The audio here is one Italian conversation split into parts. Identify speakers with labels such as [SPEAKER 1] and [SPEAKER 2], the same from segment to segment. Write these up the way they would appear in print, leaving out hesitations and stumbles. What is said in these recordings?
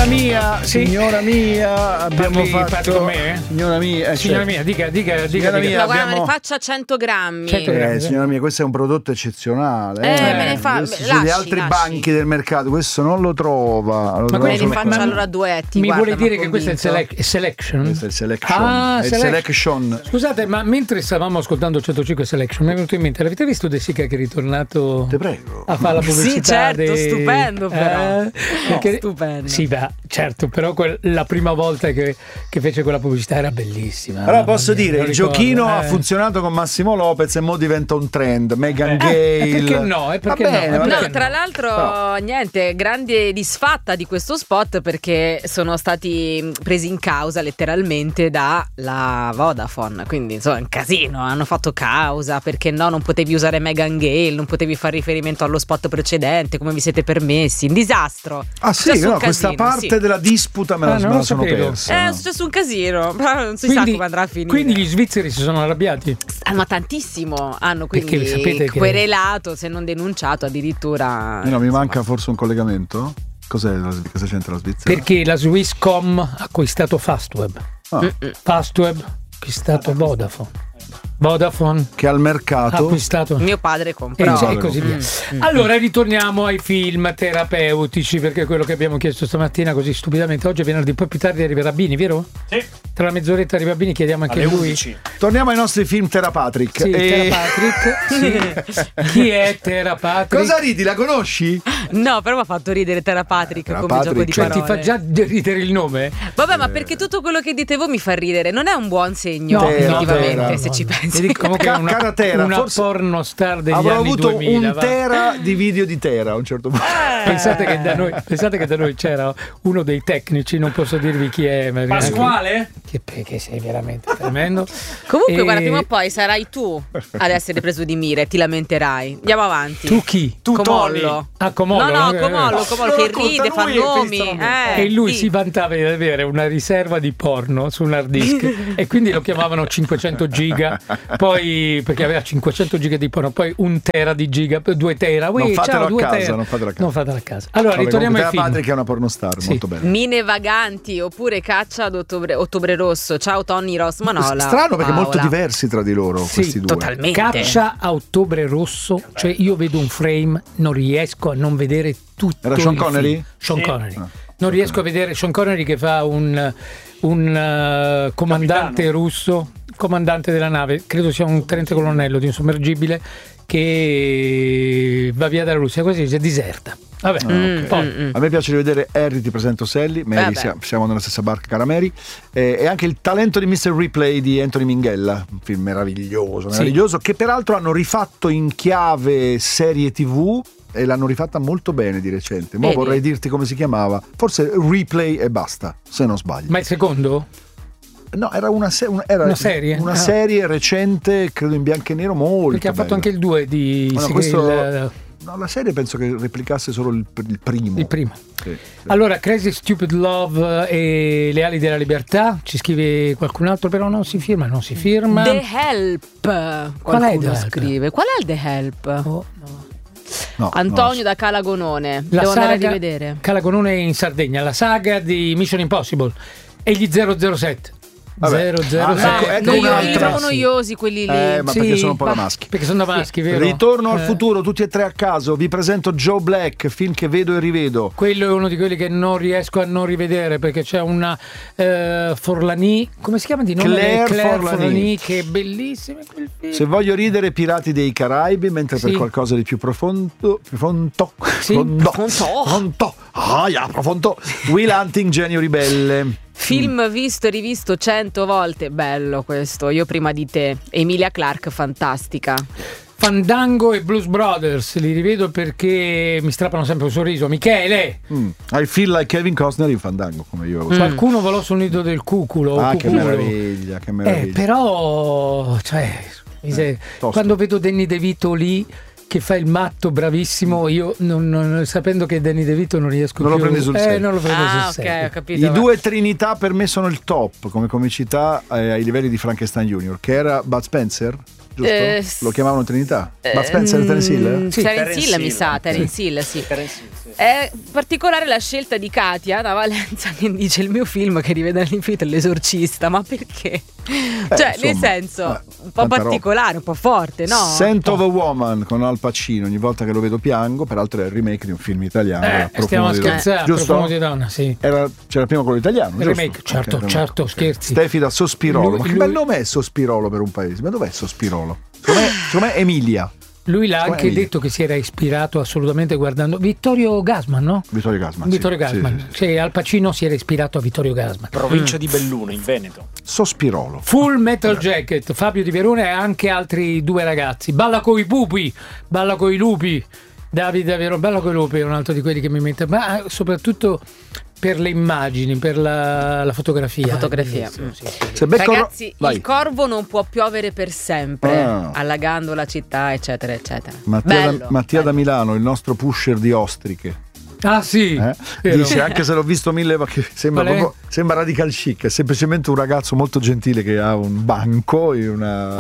[SPEAKER 1] Signora mia, abbiamo fatto
[SPEAKER 2] con me?
[SPEAKER 1] Signora mia,
[SPEAKER 2] signora mia, dica.
[SPEAKER 1] Signora mia,
[SPEAKER 3] ma guarda, ne faccia 100 grammi.
[SPEAKER 1] Signora mia, questo è un prodotto eccezionale.
[SPEAKER 3] Me ne fa.
[SPEAKER 1] Sugli altri banchi del mercato, questo non lo trova.
[SPEAKER 3] Me ne faccia allora duetti.
[SPEAKER 2] Mi vuole dire che questo è il selection?
[SPEAKER 1] Questo è il selection. Selection.
[SPEAKER 2] Scusate, ma mentre stavamo ascoltando 105 Selection, mi è venuto in mente, l'avete visto De Sica che è ritornato?
[SPEAKER 1] Te prego.
[SPEAKER 2] A fare la pubblicità?
[SPEAKER 3] Sì, certo, stupendo però.
[SPEAKER 2] Stupendo. Sì, beh, certo, però la prima volta che fece quella pubblicità era bellissima.
[SPEAKER 1] Allora posso dire, il giochino ha funzionato con Massimo Lopez e mo diventa un trend. Meghan Gale.
[SPEAKER 2] Perché no?
[SPEAKER 3] No, tra l'altro, niente, grande disfatta di questo spot perché sono stati presi in causa letteralmente dalla Vodafone. Quindi, insomma, è un casino. Hanno fatto causa perché no, non potevi usare Meghan Gale, non potevi fare riferimento allo spot precedente, come vi siete permessi. Un disastro.
[SPEAKER 1] Ah sì, no, questa parte della disputa me la sono persa.
[SPEAKER 3] È successo un casino, non si sa come andrà a finire.
[SPEAKER 2] Quindi gli svizzeri si sono arrabbiati?
[SPEAKER 3] Ma tantissimo, hanno quindi querelato, se non denunciato addirittura.
[SPEAKER 1] No, mi manca forse un collegamento. Cosa c'entra la Svizzera?
[SPEAKER 2] Perché la Swisscom ha acquistato Fastweb. Fastweb ha acquistato Vodafone
[SPEAKER 1] che al mercato
[SPEAKER 2] ha acquistato
[SPEAKER 3] mio padre comprò
[SPEAKER 2] e così via. Allora ritorniamo ai film terapeutici, perché è quello che abbiamo chiesto stamattina così stupidamente. Oggi è venerdì, poi più tardi arriverà Bini, vero?
[SPEAKER 4] Sì.
[SPEAKER 2] Tra la mezz'oretta arriva Bini, chiediamo anche a lui.
[SPEAKER 4] 11.
[SPEAKER 1] Torniamo ai nostri film Terapatrick.
[SPEAKER 2] Sì, Terapatrick. Sì. Chi è Terapatrick?
[SPEAKER 1] Cosa ridi? La conosci?
[SPEAKER 3] No, però mi ha fatto ridere Terapatrick come gioco di parole.
[SPEAKER 2] Ti fa già ridere il nome?
[SPEAKER 3] Vabbè, ma perché tutto quello che dite voi mi fa ridere, non è un buon segno effettivamente, se ci pensi.
[SPEAKER 2] Comunque una
[SPEAKER 1] forse
[SPEAKER 2] porno star degli
[SPEAKER 1] avrò
[SPEAKER 2] anni
[SPEAKER 1] avuto
[SPEAKER 2] 2000,
[SPEAKER 1] un tera di video di Tera a un certo punto.
[SPEAKER 2] Pensate che da noi c'era uno dei tecnici, non posso dirvi chi è, ma
[SPEAKER 4] Pasquale?
[SPEAKER 2] Che sei veramente tremendo.
[SPEAKER 3] Comunque guarda, prima o poi sarai tu ad essere preso di mira e ti lamenterai. Andiamo avanti.
[SPEAKER 2] Tu chi?
[SPEAKER 1] Tu
[SPEAKER 3] Comollo.
[SPEAKER 2] Comollo.
[SPEAKER 3] No, Comollo che ride, fa nomi.
[SPEAKER 2] E lui si vantava di avere una riserva di porno su un hard disk e quindi lo chiamavano 500 giga, poi perché aveva 500 giga di porno, poi 1 tera di giga, 2 tera.
[SPEAKER 1] Non fatelo a casa.
[SPEAKER 2] Allora ritorniamo ai film.
[SPEAKER 1] Patrick è una pornostar, molto bella.
[SPEAKER 3] Mine vaganti oppure Caccia ad Ottobre Rosso. Ciao Tony Ross Manola.
[SPEAKER 1] Strano perché molto diversi tra di loro questi due.
[SPEAKER 3] Totalmente.
[SPEAKER 2] Caccia a Ottobre Rosso, cioè io vedo un frame, non riesco a non vedere tutto.
[SPEAKER 1] Era Sean Connery?
[SPEAKER 2] Sean Connery. Non riesco a vedere Sean Connery che fa un comandante russo, comandante della nave, credo sia un tenente colonnello di un sommergibile che va via dalla Russia, così si diserta. Vabbè, poi.
[SPEAKER 1] A me piace rivedere Harry, ti presento Sally, Mary, siamo nella stessa barca, cara Mary, e anche Il talento di Mr. Ripley di Anthony Minghella, un film meraviglioso, che peraltro hanno rifatto in chiave serie TV e l'hanno rifatta molto bene di recente. Mo vorrei dirti come si chiamava, forse Replay e basta, se non sbaglio.
[SPEAKER 2] Ma il secondo?
[SPEAKER 1] No, era una serie? Una serie recente, credo in bianco e nero, molto
[SPEAKER 2] perché ha fatto anche il 2 di
[SPEAKER 1] No, la serie penso che replicasse solo il primo.
[SPEAKER 2] Il primo.
[SPEAKER 1] Sì.
[SPEAKER 2] Allora, Crazy Stupid Love e Le ali della libertà, ci scrive qualcun altro, però non si firma.
[SPEAKER 3] The Help. Qualcuno scrive. Qual è il The Help?
[SPEAKER 2] No.
[SPEAKER 3] No, Antonio da Calagonone. Devo andare a rivedere.
[SPEAKER 2] Calagonone in Sardegna, la saga di Mission Impossible e gli 007.
[SPEAKER 1] Vabbè.
[SPEAKER 2] 007.
[SPEAKER 3] Sono noiosi quelli lì.
[SPEAKER 1] Ma perché sono un po' da maschi.
[SPEAKER 2] Perché sono da maschi, vero?
[SPEAKER 1] Ritorno al futuro, tutti e tre a caso. Vi presento Joe Black, film che vedo e rivedo.
[SPEAKER 2] Quello è uno di quelli che non riesco a non rivedere, perché c'è una Forlani, come si chiama di nome?
[SPEAKER 1] Claire
[SPEAKER 2] Forlani, che è bellissima quel film.
[SPEAKER 1] Se voglio ridere, Pirati dei Caraibi, mentre per qualcosa di più profondo, Will Hunting, Genio Ribelle.
[SPEAKER 3] Film visto e rivisto 100 volte, bello questo. Io prima di te. Emilia Clarke, fantastica.
[SPEAKER 2] Fandango e Blues Brothers li rivedo perché mi strappano sempre un sorriso. Michele!
[SPEAKER 1] I feel like Kevin Costner in Fandango, come io.
[SPEAKER 2] Qualcuno volò sul nido del cuculo.
[SPEAKER 1] Che meraviglia, che meraviglia.
[SPEAKER 2] Però, quando vedo Danny DeVito lì che fa il matto bravissimo, io non sapendo che Danny DeVito non riesco più.
[SPEAKER 1] Lo prendi sul serio.
[SPEAKER 2] Non lo prendo sul serio.
[SPEAKER 3] Ok, ho capito.
[SPEAKER 1] I due Trinità per me sono il top come comicità ai livelli di Frankenstein Junior, che era Bud Spencer, giusto? Lo chiamavano Trinità. Bud Spencer e Terence Hill?
[SPEAKER 3] Sì, Terence Hill mi sa, Terence Hill, sì. È particolare la scelta di Katia da Valenza, che dice: il mio film che rivede all'infinito è L'Esorcista. Ma perché? Cioè, insomma, nel senso, un po' particolare, un po' forte, no?
[SPEAKER 1] Scent of a Woman con Al Pacino, ogni volta che lo vedo piango. Peraltro è il remake di un film italiano.
[SPEAKER 2] Stiamo scherzando, Profumo di donna, sì.
[SPEAKER 1] C'era prima quello italiano,
[SPEAKER 2] il remake, certo, scherzi.
[SPEAKER 1] Stefi da Sospirolo. Ma che bel nome è Sospirolo per un paese? Ma dov'è Sospirolo? Secondo me Emilia.
[SPEAKER 2] Lui l'ha anche detto che si era ispirato assolutamente guardando Vittorio Gassman, no?
[SPEAKER 1] Vittorio Gassman.
[SPEAKER 2] Sì, Al Pacino si era ispirato a Vittorio Gassman.
[SPEAKER 4] Provincia di Belluno, in Veneto.
[SPEAKER 1] Sospirolo.
[SPEAKER 2] Full Metal Jacket, Fabio Di Verona e anche altri 2 ragazzi. Balla coi pupi, balla coi lupi. Davide Verona, balla coi lupi è un altro di quelli che mi mette, ma soprattutto per le immagini, per la fotografia.
[SPEAKER 3] La fotografia.
[SPEAKER 2] Sì.
[SPEAKER 3] Ragazzi, il corvo non può piovere per sempre, allagando la città, eccetera, eccetera.
[SPEAKER 1] Mattia da Milano, il nostro pusher di ostriche.
[SPEAKER 2] Ah sì,
[SPEAKER 1] dice: anche se l'ho visto 1000 perché sembra radical chic, è semplicemente un ragazzo molto gentile che ha un banco in una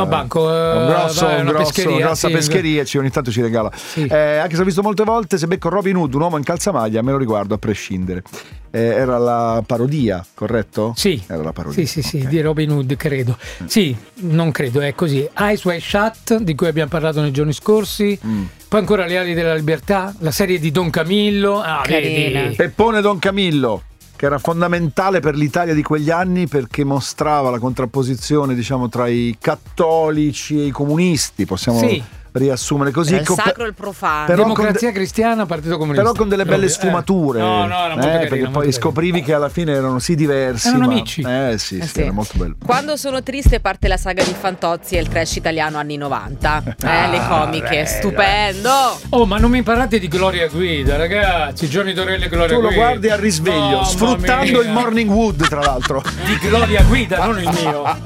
[SPEAKER 1] grossa pescheria, ogni tanto ci regala. Anche se l'ho visto molte volte, se becco Robin Hood, un uomo in calzamaglia, me lo riguardo a prescindere. Era la parodia, corretto?
[SPEAKER 2] Sì,
[SPEAKER 1] era la parodia.
[SPEAKER 2] Sì, di Robin Hood, credo. Sì, non credo, è così. Eyes Wide Shut, di cui abbiamo parlato nei giorni scorsi. Poi ancora Le ali della libertà, la serie di Don Camillo.
[SPEAKER 1] Peppone Don Camillo, che era fondamentale per l'Italia di quegli anni perché mostrava la contrapposizione, diciamo, tra i cattolici e i comunisti, possiamo riassumere così.
[SPEAKER 3] Il sacro e il profano.
[SPEAKER 2] Democrazia Cristiana, Partito Comunista.
[SPEAKER 1] Però con delle belle sfumature.
[SPEAKER 2] No, era molto carino,
[SPEAKER 1] perché poi scoprivi che alla fine erano diversi.
[SPEAKER 2] Erano amici.
[SPEAKER 1] Sì, era molto bello.
[SPEAKER 3] Quando sono triste parte la saga di Fantozzi e il trash italiano anni 90. Le comiche, stupendo.
[SPEAKER 2] Oh, ma non mi parlate di Gloria Guida, ragazzi. Gianni Dorelli e Gloria Guida.
[SPEAKER 1] Tu lo guardi al risveglio, sfruttando il morning wood, tra l'altro.
[SPEAKER 2] Di Gloria Guida, non il mio.